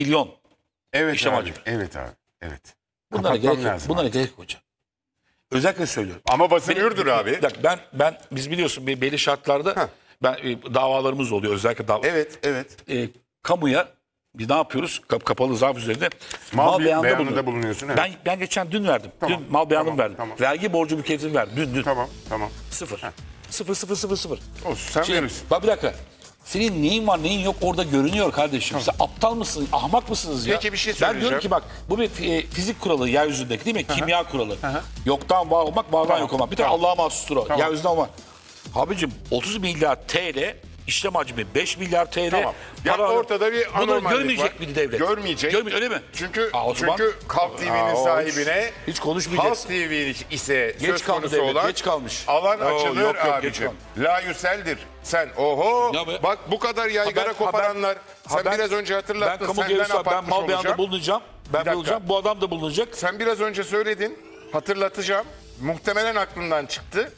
milyon. Evet İşlem abi. hacmi. Evet abi. Evet. Bunlara Kapatmam gerek yok. lazım Bunlara abi. gerek yok hocam. Özellikle söylüyorum. Ama basın hürdür abi. Biz biliyorsun belli şartlarda Heh. davalarımız oluyor. Özellikle Evet, evet. kamuya biz ne yapıyoruz? Kapalı zarf üzerinde Mal beyanında bulunuyor. bulunuyorsun. Evet. Ben geçen dün verdim. Tamam, Dün mal beyanımı tamam, verdim. tamam. Vergi borcu mükellefini verdim. Dün. Tamam. Sıfır. Sıfır. Olsun, sen verirsin. Bak bir dakika. Senin neyin var neyin yok orada görünüyor kardeşim. Sen aptal mısın, ahmak mısınız ya? Peki, bir şey Ben söyleyeceğim. diyorum ki bak bu bir fizik kuralı yeryüzündeki değil mi? Kimya kuralı. Yoktan var olmak, vardan yok olmak. Bir tek Allah'a mahsustur o. Yeryüzünden olmak. Abicim 30 milyar TL işlem hacmi 5 milyar TL. Tamam. Ya para- ortada bir Bunu anormallik görmeyecek var. bir devlet. Görmeyecek. Öyle mi? Çünkü O zaman- Halk TV'nin sahibine hiç konuşmayacaksın. Halk TV ise Geç söz kaldı konusu devlet, olan geç kalmış. alan Yo, açılır yok, geç abicim. kaldı. La yüseldir. Sen oho Ya be- bak bu kadar yaygara koparanlar. Sen ben- biraz önce Ben hatırlattın. kamu Senden görevlisi ben apatmış mal beyanında olacağım. bulunacağım. Ben dakika. bulunacağım. Bu adam da bulunacak. Sen biraz önce söyledin. Hatırlatacağım. Muhtemelen aklından çıktı.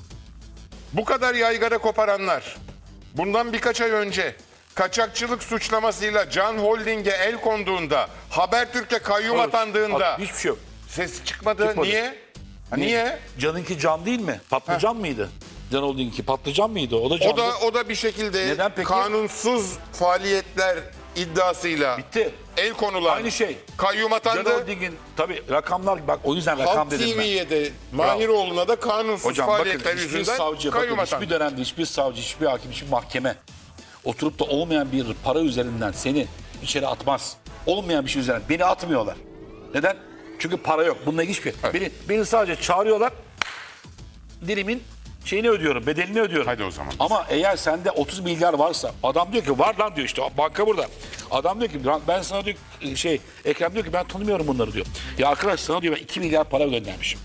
Bu kadar yaygara koparanlar bundan birkaç ay önce kaçakçılık suçlamasıyla Can Holding'e el konduğunda, Habertürk'e kayyum atandığında Hiçbir şey yok. ses çıkmadı. Çıkmadı. Niye? Niye? Can'ınki can değil mi? Patlıcan mıydı? Can Holding'inki patlıcan mıydı? O da candı. O da bir şekilde Neden peki? kanunsuz faaliyetler iddiasıyla Bitti. el konulan Aynı şey. kayyum Can atandı. Holding'in tabii rakamlar bak o yüzden rakam Halk dedim ben. TV'ye de Mahiroğlu'na da kanunsuz Hocam bakın faaliyetler hiçbir yüzünden savcı, kayyum bakın atandı. hiçbir dönemde hiçbir savcı, hiçbir hakim, hiçbir mahkeme oturup da olmayan bir para üzerinden seni içeri atmaz. Olmayan bir şey üzerinden beni atmıyorlar. Neden? Çünkü para yok. Bununla ilgili hiçbir. Beni sadece çağırıyorlar. Dilimin şeyini ödüyorum, bedelini ödüyorum. Hadi o zaman. Ama eğer sende 30 milyar varsa adam diyor ki var lan diyor işte banka burada. Adam diyor ki ben sana diyor Ekrem diyor ki ben tanımıyorum bunları diyor. Ya arkadaş sana diyor ben 2 milyar para göndermişim.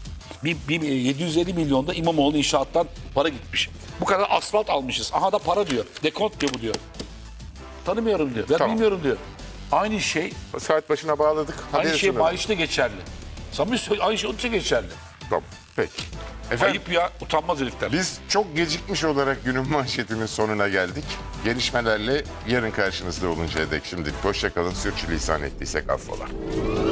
750 milyonda İmamoğlu inşaattan para gitmiş. Bu kadar asfalt almışız. Aha da para diyor. Dekont diyor bu diyor. Tanımıyorum diyor. Ben Tamam. bilmiyorum diyor. Aynı şey, Saat başına bağladık. aynı şey sunalım. maaşta geçerli. Samimi söylüyorum aynı şey onun için geçerli. Tamam. Peki. Efendim, Ayıp ya utanmaz herifler. biz çok gecikmiş olarak günün manşetinin sonuna geldik. Gelişmelerle yarın karşınızda oluncaya dek şimdilik hoşça kalın. Sürçülisan ettiysek affola.